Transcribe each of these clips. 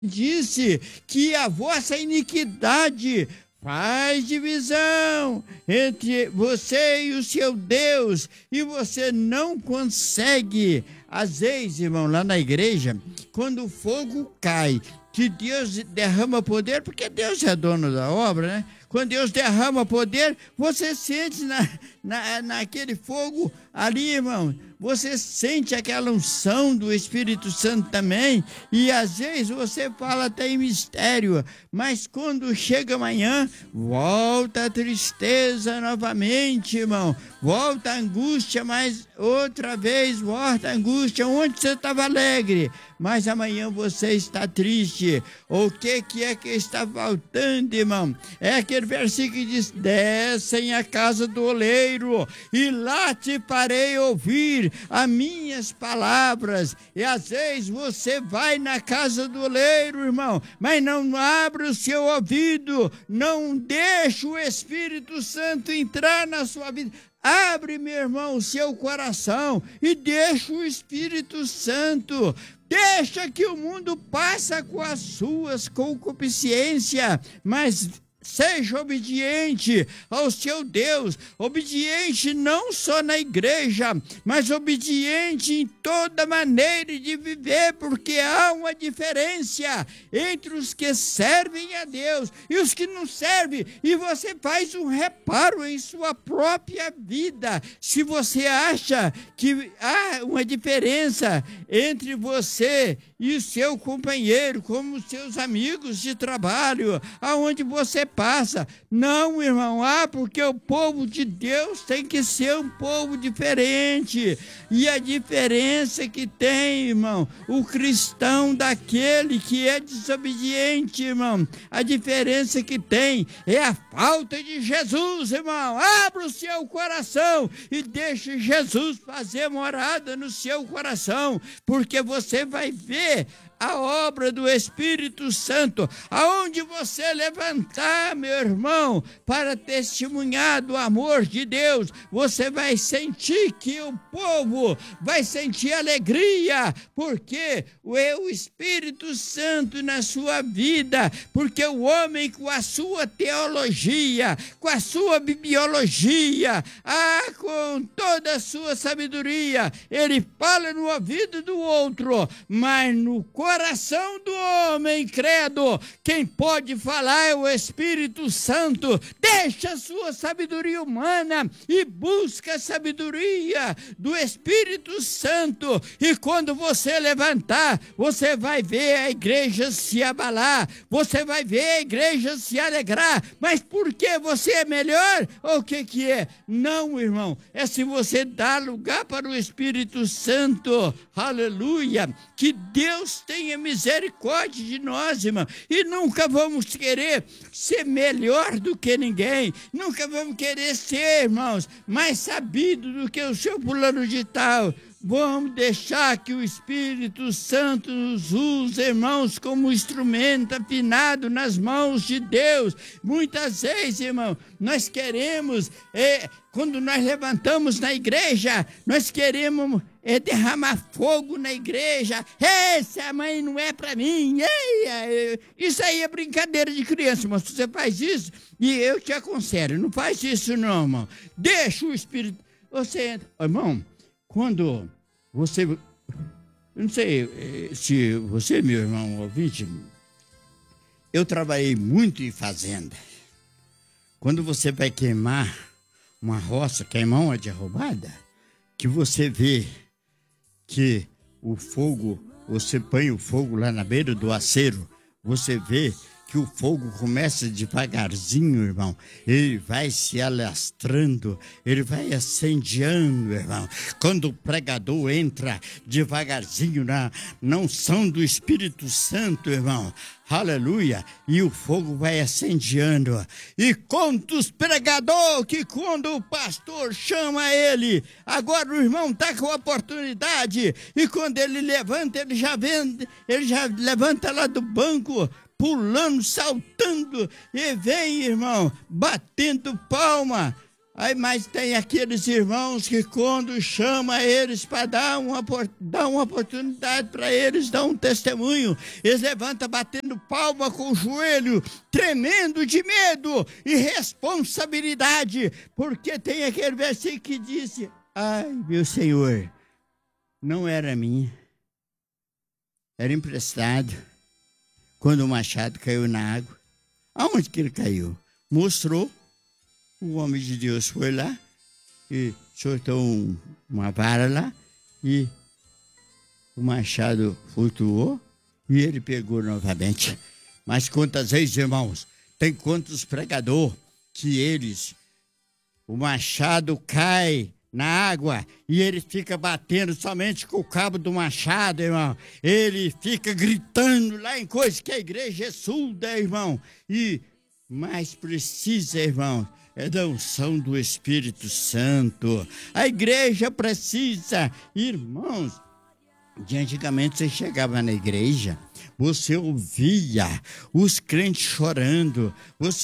disse que a vossa iniquidade faz divisão entre você e o seu Deus, e você não consegue. Às vezes, irmão, lá na igreja, quando o fogo cai, que Deus derrama poder, porque Deus é dono da obra, né? Quando Deus derrama poder, você sente naquele fogo ali, irmão, você sente aquela unção do Espírito Santo também, e às vezes você fala até em mistério, mas quando chega amanhã, volta a tristeza novamente, irmão, volta a angústia, mas outra vez volta a angústia, onde você estava alegre, mas amanhã você está triste. O que é que está faltando, irmão? É aquele versículo que diz: descem à casa do oleiro, e lá te farei ouvir as minhas palavras. E às vezes você vai na casa do oleiro, irmão, mas não abre o seu ouvido, não deixa o Espírito Santo entrar na sua vida. Abre, meu irmão, o seu coração e deixa o Espírito Santo. Deixa que o mundo passe com as suas concupiscências, mas seja obediente ao seu Deus, obediente não só na igreja, mas obediente em toda maneira de viver, porque há uma diferença entre os que servem a Deus e os que não servem, e você faz um reparo em sua própria vida. Se você acha que há uma diferença entre você e o seu companheiro, como os seus amigos de trabalho, aonde você passa. Não, irmão, porque o povo de Deus tem que ser um povo diferente. E a diferença que tem, irmão, o cristão daquele que é desobediente, irmão, a diferença que tem é a falta de Jesus, irmão. Abra o seu coração e deixe Jesus fazer morada no seu coração, porque você vai ver a obra do Espírito Santo, aonde você levantar, meu irmão, para testemunhar do amor de Deus, você vai sentir que o povo vai sentir alegria, porque o Espírito Santo na sua vida, porque o homem com a sua teologia, com a sua bibliologia, com toda a sua sabedoria, ele fala no ouvido do outro, mas no coração do homem credo, quem pode falar é o Espírito Santo. Deixa a sua sabedoria humana e busca a sabedoria do Espírito Santo, e quando você levantar, você vai ver a igreja se abalar, você vai ver a igreja se alegrar. Mas por que você é melhor? O que é? Não, irmão, é se você dá lugar para o Espírito Santo. Aleluia, que Deus tenha misericórdia de nós, irmão, e nunca vamos querer ser melhor do que ninguém, nunca vamos querer ser, irmãos, mais sabido do que o seu fulano de tal. Vamos deixar que o Espírito Santo nos use, irmãos, como instrumento afinado nas mãos de Deus. Muitas vezes, irmão, nós queremos, quando nós levantamos na igreja, nós queremos derramar fogo na igreja. Essa mãe não é para mim. Isso aí é brincadeira de criança, irmão. Se você faz isso, e eu te aconselho, não faz isso não, irmão. Deixa o Espírito... Você entra... Irmão, quando você... Eu não sei se você, meu irmão ouvinte, eu trabalhei muito em fazenda. Quando você vai queimar uma roça, queimar uma derrubada, que você vê que o fogo, você põe o fogo lá na beira do aceiro, você vê que o fogo começa devagarzinho, irmão, ele vai se alastrando, ele vai acendiando, irmão. Quando o pregador entra devagarzinho na unção do Espírito Santo, irmão, aleluia, e o fogo vai acendiando. E quantos pregadores que quando o pastor chama ele, agora o irmão está com a oportunidade, e quando ele levanta, ele já levanta lá do banco, pulando, saltando, e vem, irmão, batendo palma. Aí, mas tem aqueles irmãos que quando chama eles para dar uma oportunidade para eles, dar um testemunho, eles levantam batendo palma com o joelho, tremendo de medo e responsabilidade, porque tem aquele versículo que diz: ai, meu Senhor, não era minha, era emprestado. Quando o machado caiu na água, aonde que ele caiu? Mostrou. O homem de Deus foi lá e soltou uma vara lá e o machado flutuou e ele pegou novamente. Mas quantas vezes, irmãos, tem quantos pregadores que o machado cai na água e ele fica batendo somente com o cabo do machado, irmão. Ele fica gritando lá em coisas que a igreja é surda, irmão. E mais precisa, irmão, é da unção do Espírito Santo. A igreja precisa, irmãos. De antigamente você chegava na igreja, você ouvia os crentes chorando,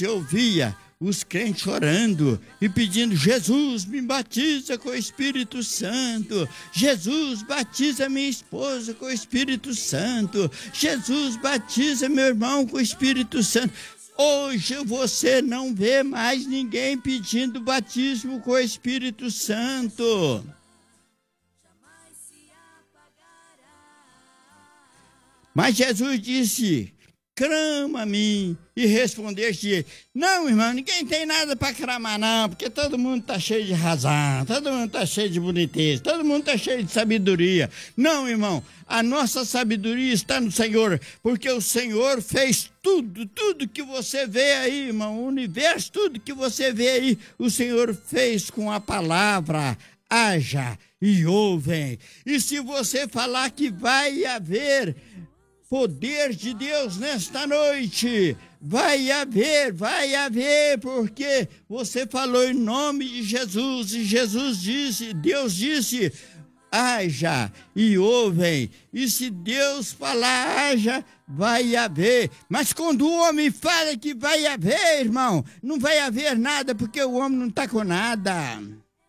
e pedindo: Jesus, me batiza com o Espírito Santo. Jesus, batiza minha esposa com o Espírito Santo. Jesus, batiza meu irmão com o Espírito Santo. Hoje você não vê mais ninguém pedindo batismo com o Espírito Santo. Mas Jesus disse: clama a mim. E respondeste: não, irmão, ninguém tem nada para clamar não, porque todo mundo está cheio de razão, todo mundo está cheio de boniteza, todo mundo está cheio de sabedoria. Não, irmão, a nossa sabedoria está no Senhor, porque o Senhor fez tudo que você vê aí, irmão, o universo, tudo que você vê aí, o Senhor fez com a palavra. Haja e ouvem. E se você falar que vai haver poder de Deus nesta noite, vai haver, porque você falou em nome de Jesus, e Deus disse: haja e ouvem. E se Deus falar haja, vai haver. Mas quando o homem fala que vai haver, irmão, não vai haver nada, porque o homem não está com nada.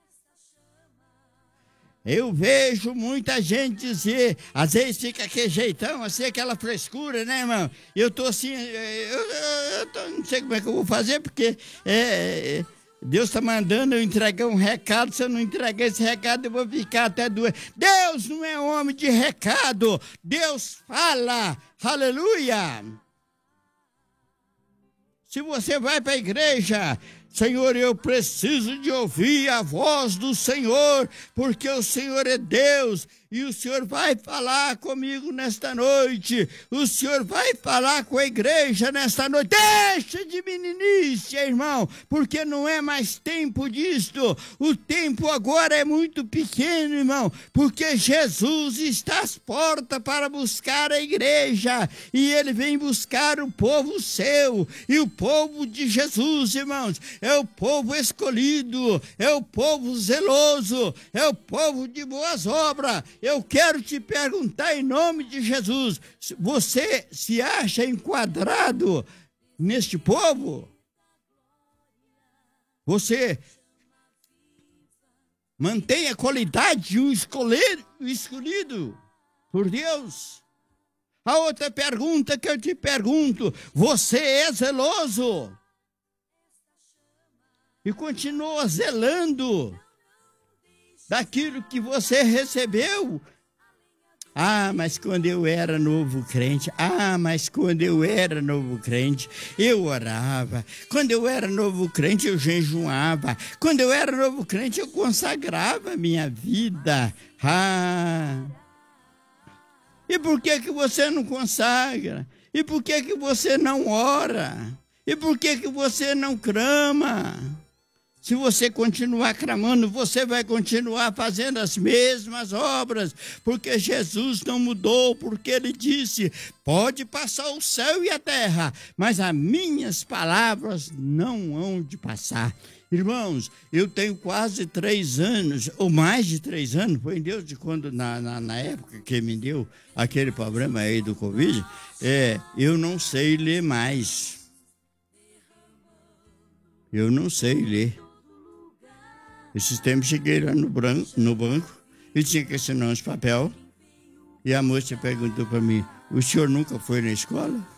Eu vejo muita gente dizer, às vezes fica aquele jeitão, assim, aquela frescura, né, irmão? Eu tô assim, não sei como é que eu vou fazer, porque Deus está mandando eu entregar um recado. Se eu não entregar esse recado, eu vou ficar até doente. Deus não é homem de recado, Deus fala, aleluia. Se você vai para a igreja: Senhor, eu preciso de ouvir a voz do Senhor, porque o Senhor é Deus, e o Senhor vai falar comigo nesta noite, o Senhor vai falar com a igreja nesta noite. Deixa de meninice, irmão, porque não é mais tempo disto. O tempo agora é muito pequeno, irmão, porque Jesus está às portas para buscar a igreja, e Ele vem buscar o povo seu, e o povo de Jesus, irmãos, é o povo escolhido, é o povo zeloso, é o povo de boas obras. Eu quero te perguntar em nome de Jesus: você se acha enquadrado neste povo? Você mantém a qualidade de um escolhido por Deus? A outra pergunta que eu te pergunto: você é zeloso? E continua zelando daquilo que você recebeu? Ah, mas quando eu era novo crente, eu orava. Quando eu era novo crente, eu jejuava. Quando eu era novo crente, eu consagrava a minha vida. E por que você não consagra? E por que você não ora? E por que você não clama? Se você continuar clamando, você vai continuar fazendo as mesmas obras, porque Jesus não mudou, porque Ele disse: pode passar o céu e a terra, mas as minhas palavras não hão de passar. Irmãos, eu tenho quase 3 anos, ou mais de 3 anos, foi em Deus de quando, na época que me deu aquele problema aí do Covid, eu não sei ler mais. Eu não sei ler. Esses tempos cheguei lá no banco e tinha que assinar uns papel. E a moça perguntou para mim: o senhor nunca foi na escola?